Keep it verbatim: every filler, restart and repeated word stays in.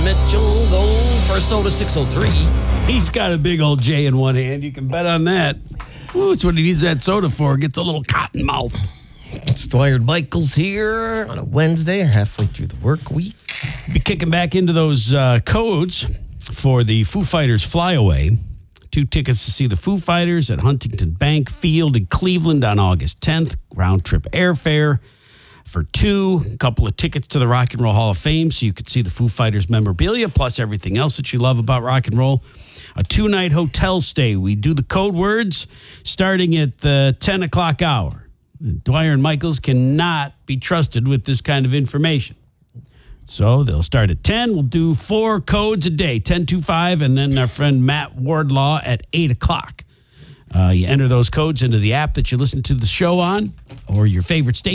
Mitchell go for soda six oh three. He's got a big old J in one hand. You can bet on that. Ooh, it's what he needs that soda for. Gets a little cotton mouth. It's Dwyer Michaels here on a Wednesday, halfway through the work week. Be kicking back into those uh, codes for the Foo Fighters Flyaway. Two tickets to see the Foo Fighters at Huntington Bank Field in Cleveland on August tenth. Round trip airfare for two. A couple of tickets to the Rock and Roll Hall of Fame so you could see the Foo Fighters memorabilia plus everything else that you love about rock and roll. A two-night hotel stay. We do the code words starting at the ten o'clock hour. Dwyer and Michaels cannot be trusted with this kind of information. So they'll start at ten. We'll do four codes a day, ten, two, five, and then our friend Matt Wardlaw at eight o'clock. Uh, you enter those codes into the app that you listen to the show on or your favorite station.